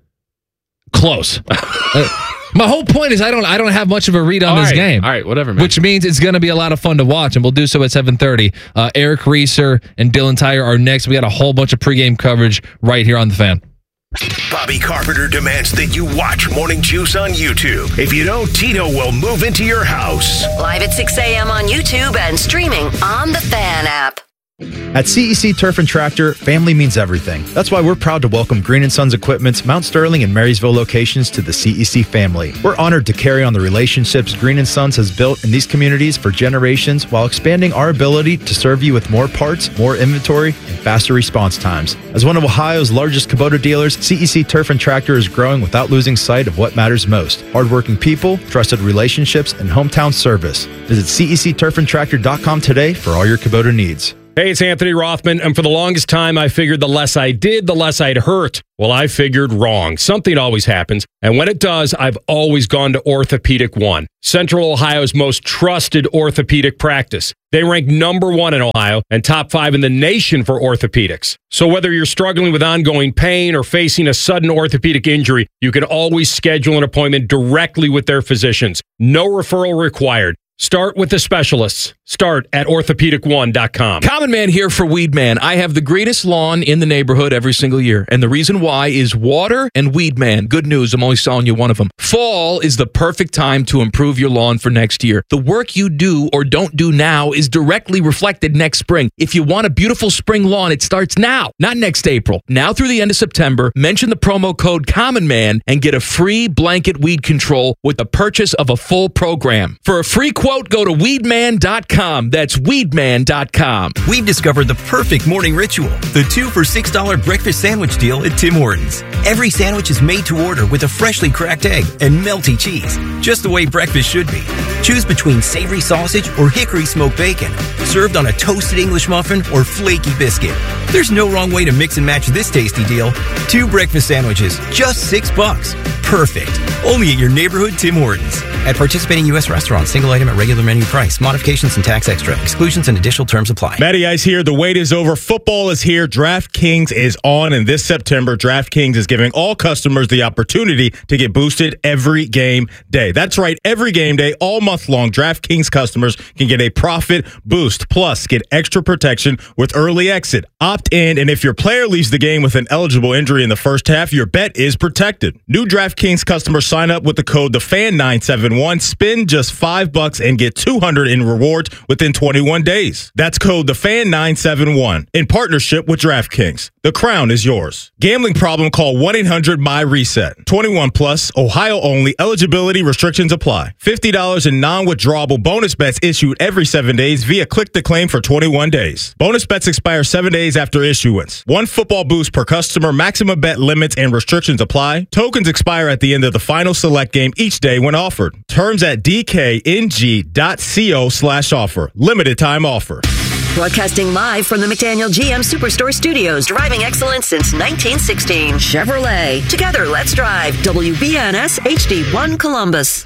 Close. Uh, my whole point is I don't I don't have much of a read on All this right. game. All right, whatever, man. Which means it's going to be a lot of fun to watch, and we'll do so at seven thirty. Uh, Eric Reeser and Dylan Tyre are next. We got a whole bunch of pregame coverage right here on The Fan. Bobby Carpenter demands that you watch Morning Juice on YouTube. If you don't, Tito will move into your house. Live at six a.m. on YouTube and streaming on the Fan app. At C E C Turf and Tractor, family means everything. That's why we're proud to welcome Green and Sons Equipment's Mount Sterling and Marysville locations to the C E C family. We're honored to carry on the relationships Green and Sons has built in these communities for generations while expanding our ability to serve you with more parts, more inventory, and faster response times. As one of Ohio's largest Kubota dealers, C E C Turf and Tractor is growing without losing sight of what matters most: hardworking people, trusted relationships, and hometown service. Visit C E C turf and tractor dot com today for all your Kubota needs. Hey, it's Anthony Rothman, and for the longest time, I figured the less I did, the less I'd hurt. Well, I figured wrong. Something always happens, and when it does, I've always gone to Orthopedic One, Central Ohio's most trusted orthopedic practice. They rank number one in Ohio and top five in the nation for orthopedics. So whether you're struggling with ongoing pain or facing a sudden orthopedic injury, you can always schedule an appointment directly with their physicians. No referral required. Start with the specialists. Start at orthopedic one dot com. Common Man here for Weed Man. I have the greenest lawn in the neighborhood every single year. And the reason why is water and Weed Man. Good news, I'm only selling you one of them. Fall is the perfect time to improve your lawn for next year. The work you do or don't do now is directly reflected next spring. If you want a beautiful spring lawn, it starts now, not next April. Now through the end of September, mention the promo code Common Man and get a free blanket weed control with the purchase of a full program. For a free quote, go to weed man dot com. That's weed man dot com. We've discovered the perfect morning ritual, the two for six dollars breakfast sandwich deal at Tim Hortons. Every sandwich is made to order with a freshly cracked egg and melty cheese, just the way breakfast should be. Choose between savory sausage or hickory smoked bacon, served on a toasted English muffin or flaky biscuit. There's no wrong way to mix and match this tasty deal. Two breakfast sandwiches, just six bucks. Perfect. Only at your neighborhood Tim Hortons. At participating U S restaurants, single item at regular menu price. Modifications and tax extra. Exclusions and additional terms apply. Matty Ice here. The wait is over. Football is here. DraftKings is on. And this September, DraftKings is giving all customers the opportunity to get boosted every game day. That's right. Every game day, all month long, DraftKings customers can get a profit boost. Plus, get extra protection with early exit. Opt in. And if your player leaves the game with an eligible injury in the first half, your bet is protected. New DraftKings customers sign up with the code the fan nine seven one. Spend just five bucks and get two hundred in rewards within twenty-one days. That's code the fan nine seven one in partnership with DraftKings. The crown is yours. Gambling problem? Call one eight hundred my reset. twenty-one plus, Ohio only. Eligibility restrictions apply. fifty dollars in non-withdrawable bonus bets issued every seven days via click to claim for twenty-one days. Bonus bets expire seven days after issuance. One football boost per customer. Maximum bet limits and restrictions apply. Tokens expire at the end of the final select game each day when offered. Terms at dkng.co slash offer. Limited time offer. Broadcasting live from the McDaniel G M Superstore Studios. Driving excellence since nineteen sixteen. Chevrolet. Together, let's drive. W B N S H D one Columbus.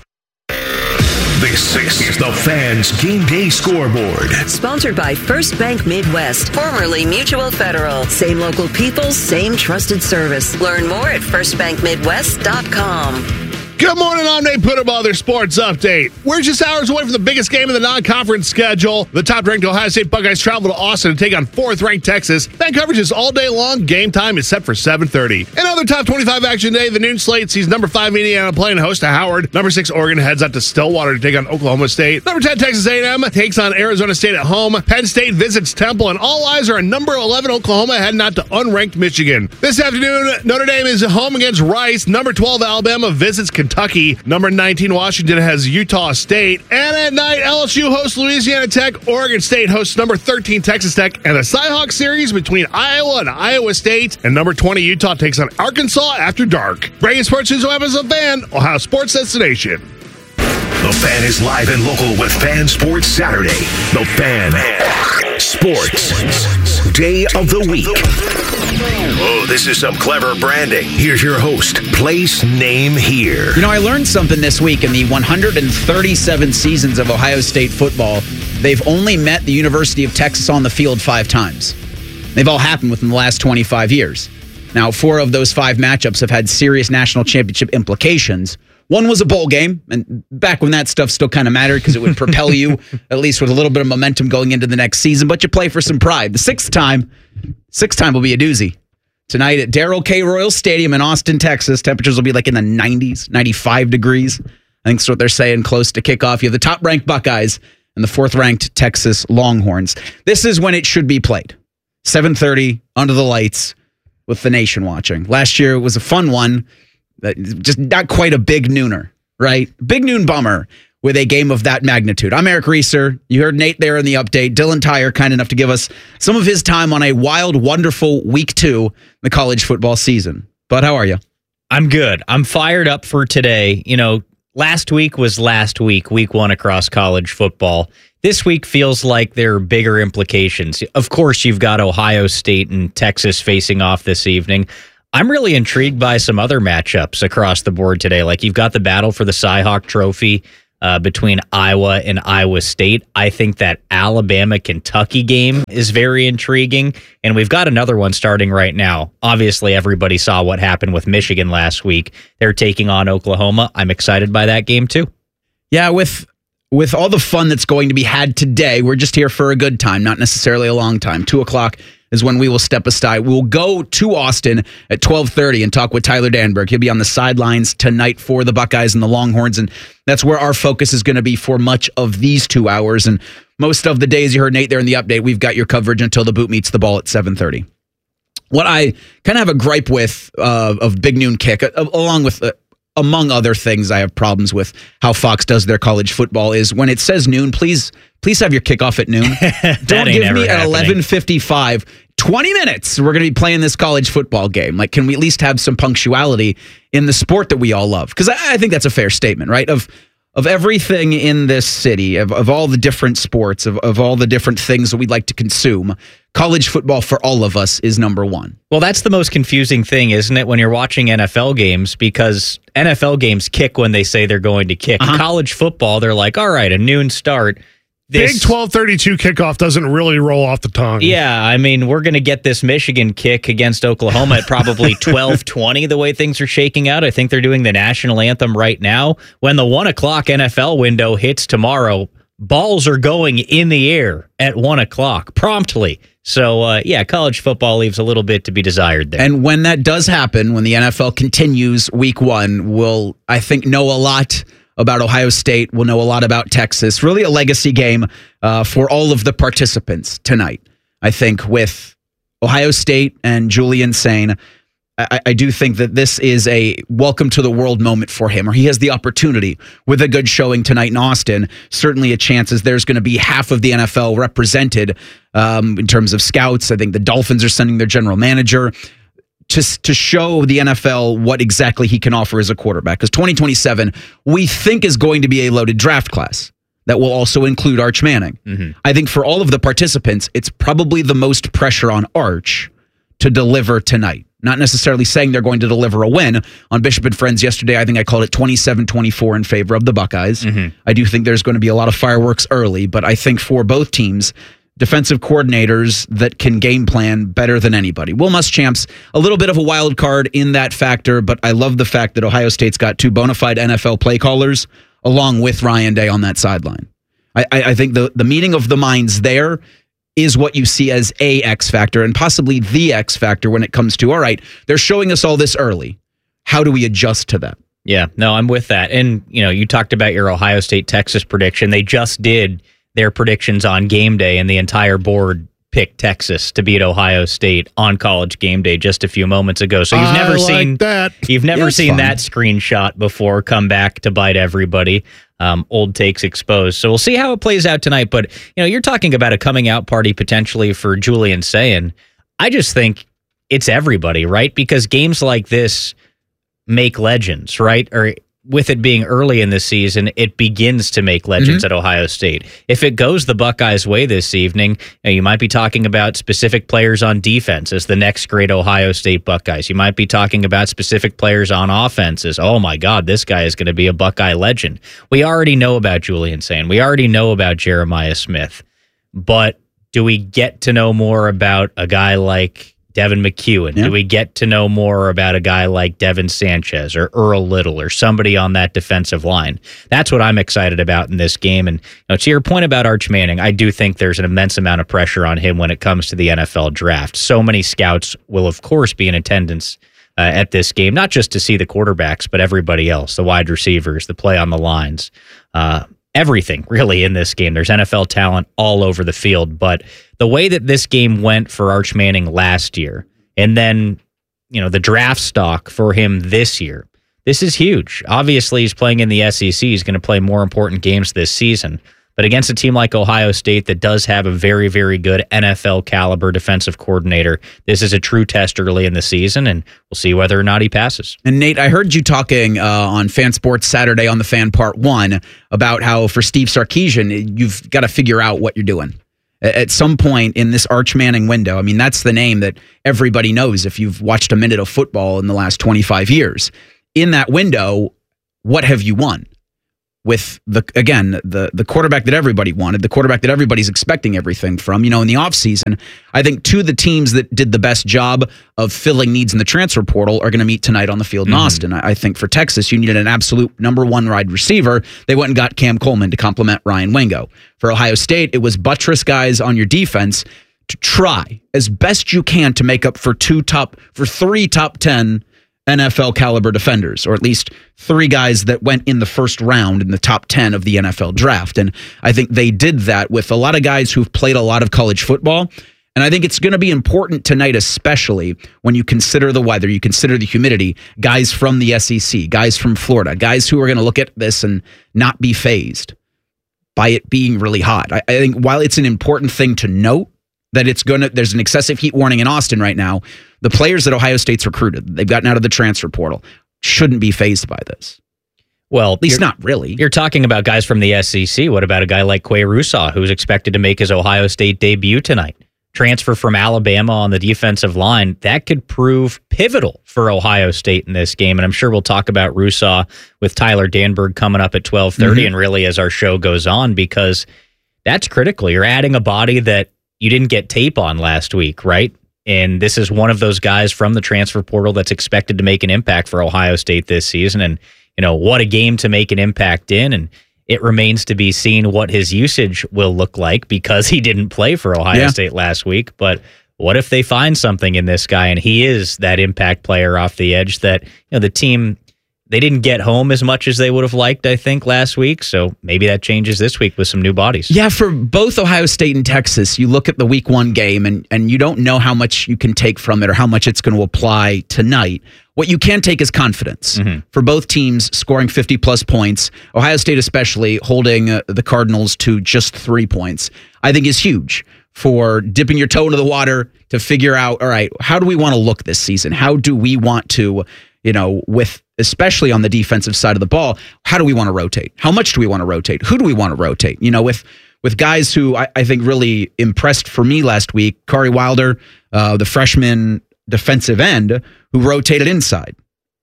This is the Fans Game Day Scoreboard. Sponsored by First Bank Midwest, formerly Mutual Federal. Same local people, same trusted service. Learn more at first bank midwest dot com. Good morning, I'm Nate Puttable, their sports update. We're just hours away from the biggest game of the non-conference schedule. The top-ranked Ohio State Buckeyes travel to Austin to take on fourth-ranked Texas. Fan coverage is all day long. Game time is set for seven thirty. Another top twenty-five action day. The noon slate sees number five Indiana playing host to Howard. Number six Oregon heads out to Stillwater to take on Oklahoma State. Number ten Texas A and M takes on Arizona State at home. Penn State visits Temple, and all eyes are on number eleven Oklahoma heading out to unranked Michigan. This afternoon, Notre Dame is home against Rice. Number twelve Alabama visits Kentucky. Number nineteen Washington has Utah State. And at night, L S U hosts Louisiana Tech. Oregon State hosts number thirteen Texas Tech. And the Cyhawk series between Iowa and Iowa State. And number twenty Utah takes on Arkansas after dark. Breaking sports news as a fan, Ohio Sports Destination. The Fan is live and local with Fan Sports Saturday. The Fan Sports Day of the Week. Oh, this is some clever branding. Here's your host, place, name, here. You know, I learned something this week. In the one hundred thirty-seven seasons of Ohio State football, they've only met the University of Texas on the field five times. They've all happened within the last twenty-five years. Now, four of those five matchups have had serious national championship implications. One was a bowl game, and back when that stuff still kind of mattered because it would propel you, at least with a little bit of momentum going into the next season, but you play for some pride. The sixth time, sixth time will be a doozy. Tonight at Darrell K. Royal Stadium in Austin, Texas, temperatures will be like in the nineties, ninety-five degrees. I think that's what they're saying close to kickoff. You have the top-ranked Buckeyes and the fourth-ranked Texas Longhorns. This is when it should be played. seven thirty, under the lights, with the nation watching. Last year, it was a fun one. Just not quite a big nooner, right? Big noon bummer with a game of that magnitude. I'm Eric Reeser. You heard Nate there in the update. Dylan Tyre, kind enough to give us some of his time on a wild, wonderful week two in the college football season. Bud, how are you? I'm good. I'm fired up for today. You know, last week was last week, week one across college football. this week feels like there are bigger implications. Of course, you've got Ohio State and Texas facing off this evening. I'm really intrigued by some other matchups across the board today. Like you've got the battle for the Cy-Hawk Trophy uh, between Iowa and Iowa State. I think that Alabama-Kentucky game is very intriguing. And we've got another one starting right now. Obviously, everybody saw what happened with Michigan last week. They're taking on Oklahoma. I'm excited by that game too. Yeah, with with all the fun that's going to be had today, we're just here for a good time, not necessarily a long time. Two o'clock is when we will step aside. We'll go to Austin at twelve thirty and talk with Tyler Danberg. He'll be on the sidelines tonight for the Buckeyes and the Longhorns, and that's where our focus is going to be for much of these two hours. And most of the days, you heard Nate there in the update, we've got your coverage until the boot meets the ball at seven thirty. What I kind of have a gripe with uh, of Big Noon Kick, uh, along with... Uh, among other things I have problems with how Fox does their college football, is when it says noon, please please have your kickoff at noon. Don't give me at eleven fifty-five, twenty minutes, we're going to be playing this college football game. Like, can we at least have some punctuality in the sport that we all love? Because I, I think that's a fair statement, right? Of of everything in this city, of, of all the different sports, of, of all the different things that we'd like to consume, college football for all of us is number one. Well, that's the most confusing thing, isn't it, when you're watching N F L games? Because N F L games kick when they say they're going to kick. Uh-huh. College football, they're like, all right, a noon start. This, Big twelve thirty-two kickoff doesn't really roll off the tongue. Yeah, I mean, we're going to get this Michigan kick against Oklahoma at probably twelve twenty, the way things are shaking out. I think they're doing the national anthem right now. When the one o'clock N F L window hits tomorrow, balls are going in the air at one o'clock promptly. So, uh, yeah, college football leaves a little bit to be desired there. And when that does happen, when the N F L continues week one, we'll, I think, know a lot about Ohio State. We'll know a lot about Texas. Really a legacy game uh, for all of the participants tonight. I think with Ohio State and Julian Sain, I, I do think that this is a welcome to the world moment for him, or he has the opportunity with a good showing tonight in Austin. Certainly a chance as there's going to be half of the N F L represented um, in terms of scouts. I think the Dolphins are sending their general manager to, to show the N F L what exactly he can offer as a quarterback. Because twenty twenty-seven, we think, is going to be a loaded draft class that will also include Arch Manning. Mm-hmm. I think for all of the participants, it's probably the most pressure on Arch to deliver tonight. Not necessarily saying they're going to deliver a win. On Bishop and Friends yesterday, I think I called it twenty-seven twenty-four in favor of the Buckeyes. Mm-hmm. I do think there's going to be a lot of fireworks early, but I think for both teams, defensive coordinators that can game plan better than anybody. Will Muschamp's a little bit of a wild card in that factor, but I love the fact that Ohio State's got two bona fide N F L play callers along with Ryan Day on that sideline. I, I, I think the, the meeting of the minds there is what you see as a X factor and possibly the X factor when it comes to, all right, they're showing us all this early. How do we adjust to that? Yeah, no, I'm with that. And, you know, you talked about your Ohio State-Texas prediction. They just did their predictions on game day, and the entire board picked Texas to beat Ohio State on College game day just a few moments ago. So you've I never like seen that. You've never Yeah, seen fun. that screenshot before come back to bite everybody. Um, old takes exposed. So we'll see how it plays out tonight. But you know, you're talking about a coming out party potentially for Julian Sayin. I just think it's everybody, right? Because games like this make legends, right? Or with it being early in the season, it begins to make legends mm-hmm. at Ohio State. If it goes the Buckeyes' way this evening, you know, you might be talking about specific players on defense as the next great Ohio State Buckeyes. You might be talking about specific players on offense as, oh my God, this guy is going to be a Buckeye legend. We already know about Julian Sayin. We already know about Jeremiah Smith. But do we get to know more about a guy like Devin McEwen? Yeah. Do we get to know more about a guy like Devin Sanchez or Earl Little or somebody on that defensive line? That's what I'm excited about in this game. And you know, to your point about Arch Manning, I do think there's an immense amount of pressure on him when it comes to the N F L draft. So many scouts will, of course, be in attendance uh, at this game, not just to see the quarterbacks, but everybody else, the wide receivers, the play on the lines, uh, everything really in this game. There's N F L talent all over the field, but the way that this game went for Arch Manning last year, and then, you know, the draft stock for him this year, this is huge. Obviously, he's playing in the S E C. He's going to play more important games this season. But against a team like Ohio State that does have a very, very good N F L caliber defensive coordinator, this is a true test early in the season, and we'll see whether or not he passes. And Nate, I heard you talking uh, on Fan Sports Saturday on the Fan Part One about how for Steve Sarkisian, you've got to figure out what you're doing. At some point in this Arch Manning window, I mean, that's the name that everybody knows if you've watched a minute of football in the last twenty-five years. In that window, what have you won? With, the again, the the quarterback that everybody wanted, the quarterback that everybody's expecting everything from. You know, in the offseason, I think two of the teams that did the best job of filling needs in the transfer portal are going to meet tonight on the field in mm-hmm. Austin. I, I think for Texas, you needed an absolute number one wide receiver. They went and got Cam Coleman to complement Ryan Wingo. For Ohio State, it was buttress guys on your defense to try as best you can to make up for two top, for three top ten N F L caliber defenders, or at least three guys that went in the first round in the top ten of the N F L draft. And I think they did that with a lot of guys who've played a lot of college football. And I think it's going to be important tonight, especially when you consider the weather, you consider the humidity, guys from the S E C, guys from Florida, guys who are going to look at this and not be fazed by it being really hot. I, I think while it's an important thing to note, that it's going to, there's an excessive heat warning in Austin right now. The players that Ohio State's recruited, they've gotten out of the transfer portal, shouldn't be fazed by this. Well, at least not really. You're talking about guys from the S E C. What about a guy like Quay Russaw, who's expected to make his Ohio State debut tonight? Transfer from Alabama on the defensive line. That could prove pivotal for Ohio State in this game. And I'm sure we'll talk about Russaw with Tyler Danberg coming up at twelve thirty mm-hmm. and really as our show goes on, because that's critical. You're adding a body that you didn't get tape on last week, right? And this is one of those guys from the transfer portal that's expected to make an impact for Ohio State this season. And, you know, what a game to make an impact in. And it remains to be seen what his usage will look like because he didn't play for Ohio yeah. State last week. But what if they find something in this guy and he is that impact player off the edge that, you know, the team, they didn't get home as much as they would have liked, I think, last week. So maybe that changes this week with some new bodies. Yeah, for both Ohio State and Texas, you look at the week one game and, and you don't know how much you can take from it or how much it's going to apply tonight. What you can take is confidence. Mm-hmm. For both teams scoring fifty-plus points, Ohio State especially holding uh, the Cardinals to just three points, I think is huge for dipping your toe into the water to figure out, all right, how do we want to look this season? How do we want to, you know, with especially on the defensive side of the ball, how do we want to rotate? How much do we want to rotate? Who do we want to rotate? You know, with with guys who I, I think really impressed for me last week, Kari Wilder, uh, the freshman defensive end who rotated inside.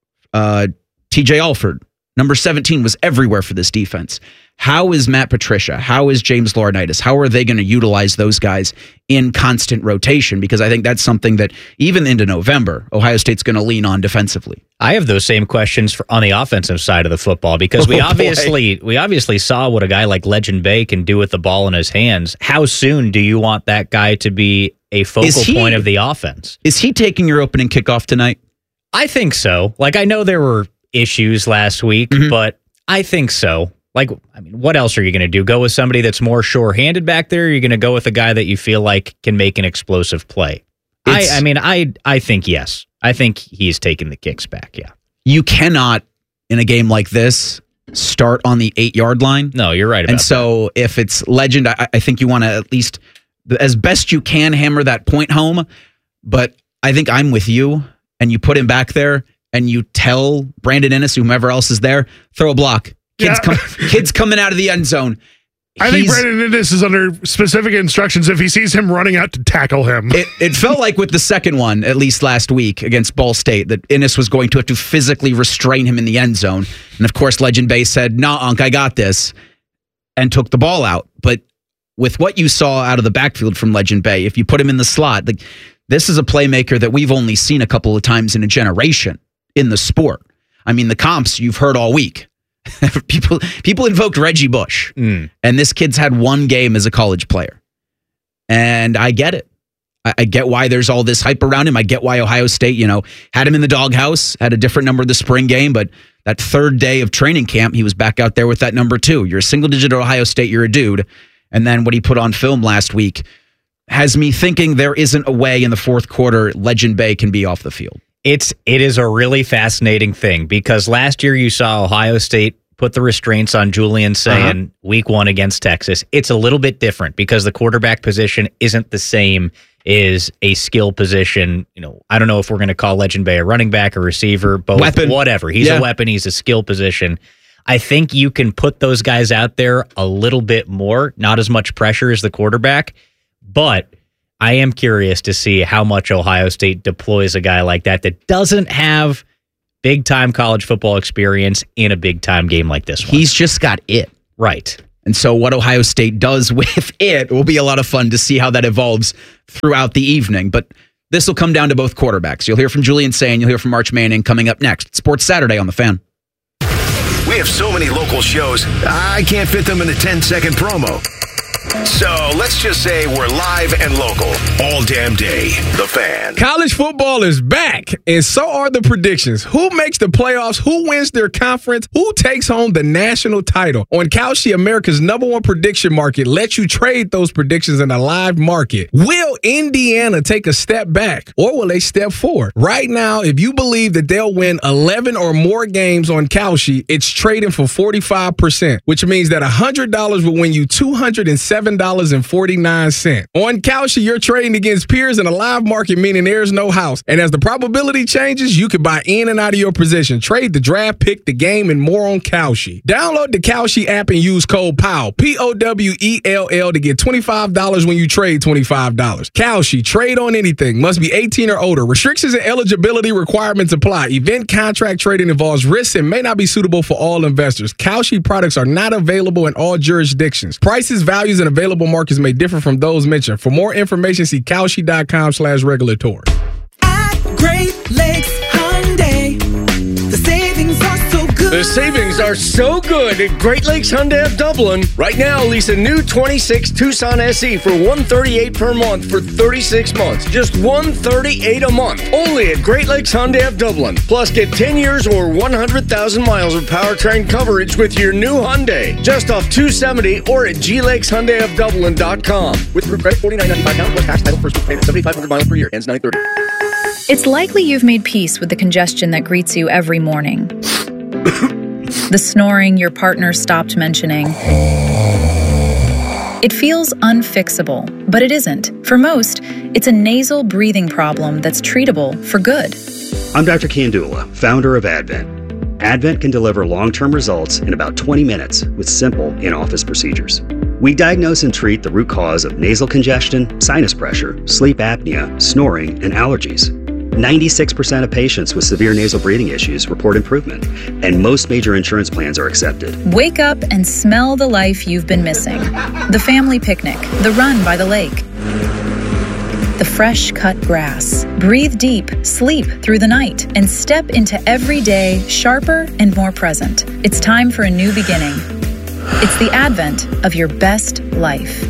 Uh, T J Alford, number seventeen, was everywhere for this defense. How is Matt Patricia? How is James Laurinaitis? How are they going to utilize those guys in constant rotation? Because I think that's something that even into November, Ohio State's going to lean on defensively. I have those same questions for, on the offensive side of the football because we oh, obviously boy. we obviously saw what a guy like Legend Bay can do with the ball in his hands. How soon do you want that guy to be a focal he, point of the offense? Is he taking your opening kickoff tonight? I think so. Like, I know there were issues last week, mm-hmm. but I think so. Like, I mean, what else are you going to do? Go with somebody that's more sure-handed back there? Or are you going to go with a guy that you feel like can make an explosive play? I, I mean, I I think yes. I think he's taking the kicks back, yeah. You cannot, in a game like this, start on the eight-yard line. No, you're right about And so that. if it's Legend, I, I think you want to at least, as best you can, hammer that point home. But I think I'm with you, and you put him back there, and you tell Brandon Ennis, whomever else is there, throw a block. Kids, yeah. come, kids coming out of the end zone. I He's, think Brandon Ennis is under specific instructions if he sees him running out to tackle him. It, it felt like with the second one, at least last week against Ball State, that Ennis was going to have to physically restrain him in the end zone. And of course, Legend Bay said, nah, Unc, I got this, and took the ball out. But with what you saw out of the backfield from Legend Bay, if you put him in the slot, like, this is a playmaker that we've only seen a couple of times in a generation in the sport. I mean, the comps you've heard all week. people people invoked Reggie Bush, mm. and this kid's had one game as a college player. And I get it. I, I get why there's all this hype around him. I get why Ohio State, you know, had him in the doghouse, had a different number the spring game, but that third day of training camp, he was back out there with that number two. You're a single digit at Ohio State, you're a dude. And then what he put on film last week has me thinking there isn't a way in the fourth quarter Legend Bay can be off the field. It's it is a really fascinating thing because last year you saw Ohio State put the restraints on Julian saying uh-huh. week one against Texas, it's a little bit different because the quarterback position isn't the same as a skill position. You know, I don't know if we're going to call Legend Bay a running back, a receiver, both, weapon. whatever. He's yeah. a weapon. He's a skill position. I think you can put those guys out there a little bit more, not as much pressure as the quarterback, but I am curious to see how much Ohio State deploys a guy like that that doesn't have big-time college football experience in a big-time game like this one. He's just got it. Right. And so what Ohio State does with it will be a lot of fun to see how that evolves throughout the evening. But this will come down to both quarterbacks. You'll hear from Julian Say and you'll hear from Arch Manning coming up next. Sports Saturday on The Fan. We have so many local shows, I can't fit them in a ten-second promo. So let's just say we're live and local all damn day. The Fan. College football is back, and so are the predictions. Who makes the playoffs? Who wins their conference? Who takes home the national title? On Kalshi, America's number one prediction market, lets you trade those predictions in a live market. Will Indiana take a step back, or will they step forward? Right now, if you believe that they'll win eleven or more games on Kalshi, it's trading for forty-five percent, which means that one hundred dollars will win you two hundred seven dollars and forty-nine cents. On Kalshi, you're trading against peers in a live market, meaning there's no house. And as the probability changes, you can buy in and out of your position. Trade the draft, pick the game, and more on Kalshi. Download the Kalshi app and use code P O W, P O W E L L, to get twenty-five dollars when you trade twenty-five dollars. Kalshi, trade on anything. Must be eighteen or older. Restrictions and eligibility requirements apply. Event contract trading involves risks and may not be suitable for all investors. Kalshi products are not available in all jurisdictions. Prices, values, and available markets may differ from those mentioned. For more information, see Kalshi.com slash regulatory. At Great Lakes Hyundai, the savings are so good. The savings are so good at Great Lakes Hyundai of Dublin. Right now, lease a new twenty-six Tucson S E for one hundred thirty-eight dollars per month for thirty-six months. Just one hundred thirty-eight dollars a month. Only at Great Lakes Hyundai of Dublin. Plus, get ten years or one hundred thousand miles of powertrain coverage with your new Hyundai. Just off two seventy or at G Lakes Hyundai of Dublin dot com. With through credit forty-nine ninety-five down plus tax title first week payment seventy-five hundred miles per year. Ends nine thirty. It's likely you've made peace with the congestion that greets you every morning. The snoring your partner stopped mentioning. It feels unfixable, but it isn't. For most, it's a nasal breathing problem that's treatable for good. I'm Doctor Kandula, founder of Advent. Advent can deliver long-term results in about twenty minutes with simple in-office procedures. We diagnose and treat the root cause of nasal congestion, sinus pressure, sleep apnea, snoring, and allergies. ninety-six percent of patients with severe nasal breathing issues report improvement, and most major insurance plans are accepted. Wake up and smell the life you've been missing. The family picnic, the run by the lake, the fresh cut grass. Breathe deep, sleep through the night, and step into every day sharper and more present. It's time for a new beginning. It's the advent of your best life.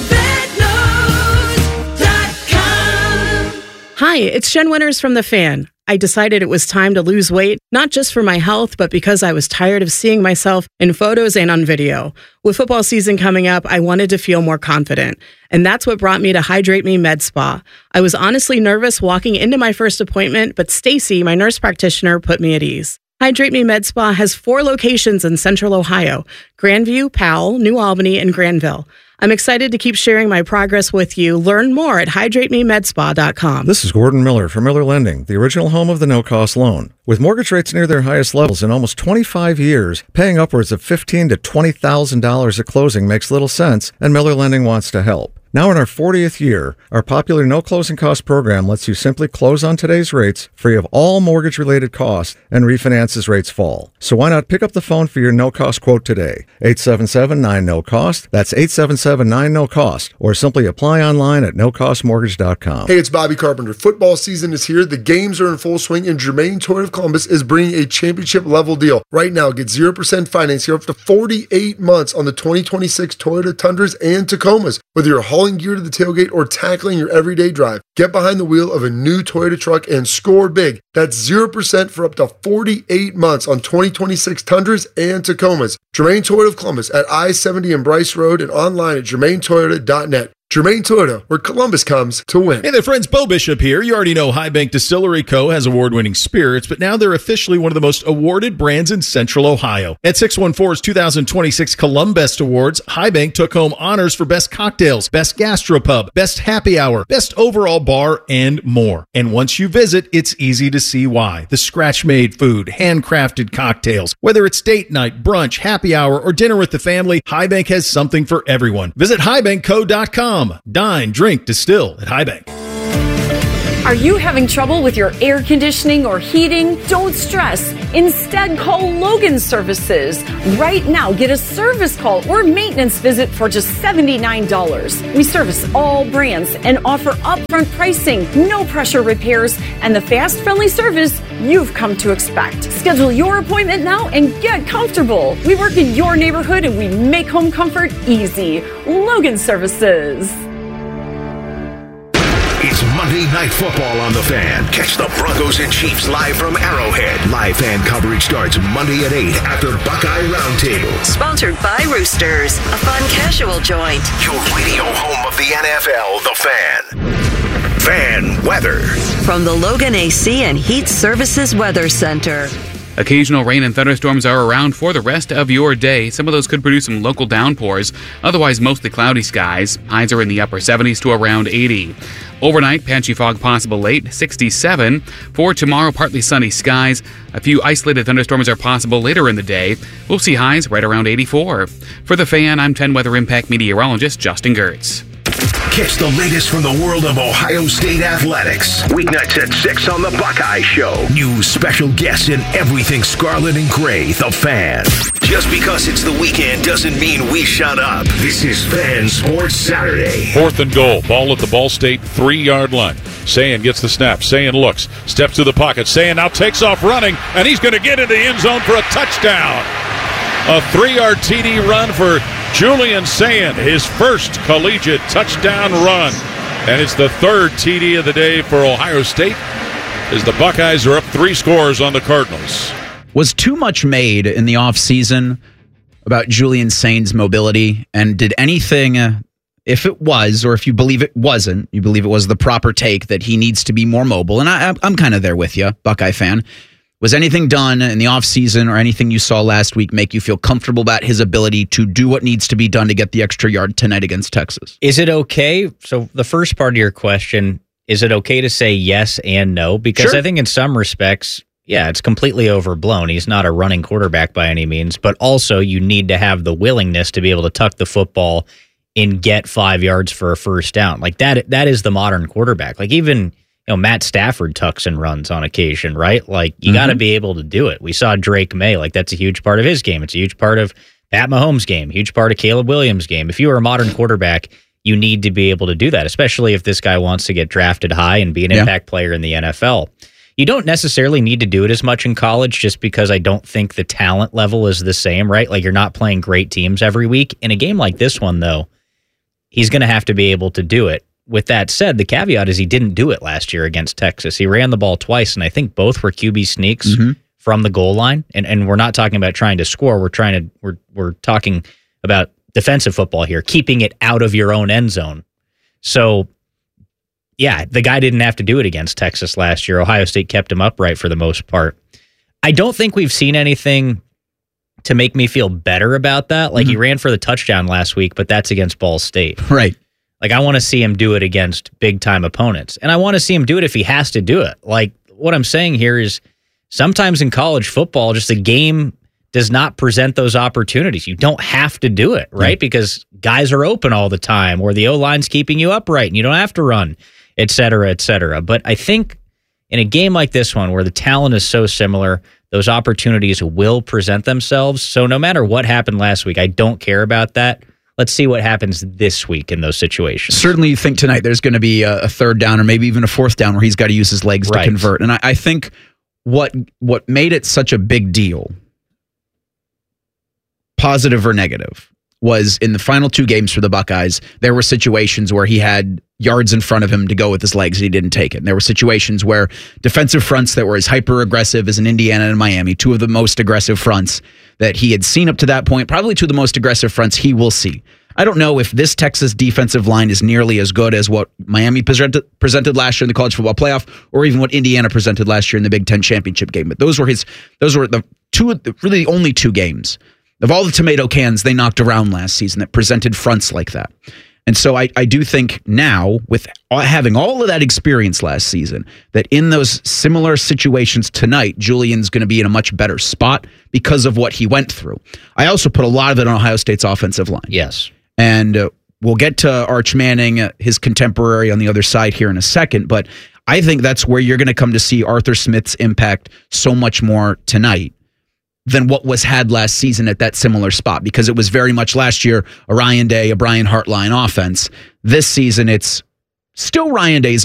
Hi, it's Jen Winters from The Fan. I decided it was time to lose weight, not just for my health, but because I was tired of seeing myself in photos and on video. With football season coming up, I wanted to feel more confident. And that's what brought me to Hydrate Me Med Spa. I was honestly nervous walking into my first appointment, but Stacy, my nurse practitioner, put me at ease. Hydrate Me Med Spa has four locations in Central Ohio: Grandview, Powell, New Albany, and Granville. I'm excited to keep sharing my progress with you. Learn more at hydrate me med spa dot com. This is Gordon Miller from Miller Lending, the original home of the no-cost loan. With mortgage rates near their highest levels in almost twenty-five years, paying upwards of fifteen thousand to twenty thousand dollars at closing makes little sense, and Miller Lending wants to help. Now in our fortieth year, our popular no closing cost program lets you simply close on today's rates, free of all mortgage-related costs, and refinance as rates fall. So why not pick up the phone for your no-cost quote today? eight seven seven nine no cost. That's eight seven seven nine no cost. Or simply apply online at no cost mortgage dot com. Hey, it's Bobby Carpenter. Football season is here. The games are in full swing, and Germain Toyota of Columbus is bringing a championship-level deal. Right now, get zero percent financing up to forty-eight months on the twenty twenty-six Toyota Tundras and Tacomas. Whether you're hauling gear to the tailgate or tackling your everyday drive, get behind the wheel of a new Toyota truck and score big. That's zero percent for up to forty-eight months on twenty twenty-six Tundras and Tacomas. Germain Toyota of Columbus at I seventy and Bryce Road and online at germain toyota dot net. Germain Toyota, where Columbus comes to win. Hey there, friends. Bo Bishop here. You already know High Bank Distillery Co. has award-winning spirits, but now they're officially one of the most awarded brands in Central Ohio. At six one four's two thousand twenty-six Columbest Awards, High Bank took home honors for Best Cocktails, Best Gastropub, Best Happy Hour, Best Overall Bar, and more. And once you visit, it's easy to see why. The scratch-made food, handcrafted cocktails, whether it's date night, brunch, happy hour, or dinner with the family, High Bank has something for everyone. Visit high bank co dot com. Dine, drink, distill at High Bank. Are you having trouble with your air conditioning or heating? Don't stress. Instead, call Logan Services. Right now, get a service call or maintenance visit for just seventy-nine dollars. We service all brands and offer upfront pricing, no pressure repairs, and the fast, friendly service you've come to expect. Schedule your appointment now and get comfortable. We work in your neighborhood and we make home comfort easy. Logan Services. It's Monday Night Football on the Fan. Catch the Broncos and Chiefs live from Arrowhead. Live fan coverage starts Monday at eight after Buckeye Roundtable. Sponsored by Roosters, a fun casual joint. Your radio home of the N F L, the Fan. Fan weather. From the Logan A C and Heat Services Weather Center. Occasional rain and thunderstorms are around for the rest of your day. Some of those could produce some local downpours. Otherwise, mostly cloudy skies. Highs are in the upper seventies to around eighty. Overnight, patchy fog possible late, sixty-seven. For tomorrow, partly sunny skies. A few isolated thunderstorms are possible later in the day. We'll see highs right around eighty-four. For the Fan, I'm ten Weather Impact meteorologist Justin Gertz. Catch the latest from the world of Ohio State athletics. Weeknights at six on the Buckeye Show. News, special guests, and everything scarlet and gray. The Fan. Just because it's the weekend doesn't mean we shut up. This is Fan Sports Saturday. Fourth and goal. Ball at the Ball State three-yard line. Sayin gets the snap. Sayin looks. Steps to the pocket. Sayin now takes off running, and he's going to get into the end zone for a touchdown. A three-yard T D run for Julian Sayin, his first collegiate touchdown run. And it's the third T D of the day for Ohio State as the Buckeyes are up three scores on the Cardinals. Was too much made in the offseason about Julian Sayin's mobility? And did anything, uh, if it was, or if you believe it wasn't, you believe it was the proper take that he needs to be more mobile? And I, I'm kind of there with you, Buckeye fan. Was anything done in the offseason or anything you saw last week make you feel comfortable about his ability to do what needs to be done to get the extra yard tonight against Texas? Is it okay? So the first part of your question, is it okay to say yes and no? Because Sure. I think in some respects, yeah, it's completely overblown. He's not a running quarterback by any means, but also you need to have the willingness to be able to tuck the football and get five yards for a first down. Like that, that is the modern quarterback. Like even... You know, Matt Stafford tucks and runs on occasion, right? Like, you mm-hmm. got to be able to do it. We saw Drake May. Like, that's a huge part of his game. It's a huge part of Pat Mahomes' game, huge part of Caleb Williams' game. If you are a modern quarterback, you need to be able to do that, especially if this guy wants to get drafted high and be an yeah. impact player in the N F L. You don't necessarily need to do it as much in college just because I don't think the talent level is the same, right? Like, you're not playing great teams every week. In a game like this one, though, he's going to have to be able to do it. With that said, the caveat is he didn't do it last year against Texas. He ran the ball twice, and I think both were Q B sneaks mm-hmm. from the goal line. And and we're not talking about trying to score. We're trying to we're we're talking about defensive football here, keeping it out of your own end zone. So, yeah, the guy didn't have to do it against Texas last year. Ohio State kept him upright for the most part. I don't think we've seen anything to make me feel better about that. Like mm-hmm. he ran for the touchdown last week, but that's against Ball State. Right. Like, I want to see him do it against big-time opponents. And I want to see him do it if he has to do it. Like, what I'm saying here is sometimes in college football, just the game does not present those opportunities. You don't have to do it, right? Mm-hmm. Because guys are open all the time, or the O-line's keeping you upright, and you don't have to run, et cetera, et cetera. But I think in a game like this one, where the talent is so similar, those opportunities will present themselves. So no matter what happened last week, I don't care about that. Let's see what happens this week in those situations. Certainly you think tonight there's going to be a, a third down or maybe even a fourth down where he's got to use his legs right. to convert. And I, I think what what made it such a big deal, positive or negative, was in the final two games for the Buckeyes, there were situations where he had yards in front of him to go with his legs and he didn't take it. And there were situations where defensive fronts that were as hyper-aggressive as in Indiana and Miami, two of the most aggressive fronts that he had seen up to that point, probably two of the most aggressive fronts he will see. I don't know if this Texas defensive line is nearly as good as what Miami presented, presented last year in the college football playoff, or even what Indiana presented last year in the Big Ten championship game. But those were his, those were the two, really the only two games of all the tomato cans they knocked around last season that presented fronts like that. And so I, I do think now, with having all of that experience last season, that in those similar situations tonight, Julian's going to be in a much better spot because of what he went through. I also put a lot of it on Ohio State's offensive line. Yes. And uh, we'll get to Arch Manning, uh, his contemporary, on the other side here in a second. But I think that's where you're going to come to see Arthur Smith's impact so much more tonight than what was had last season at that similar spot, because it was very much last year a Ryan Day, a Brian Hartline offense. This season, it's still Ryan Day's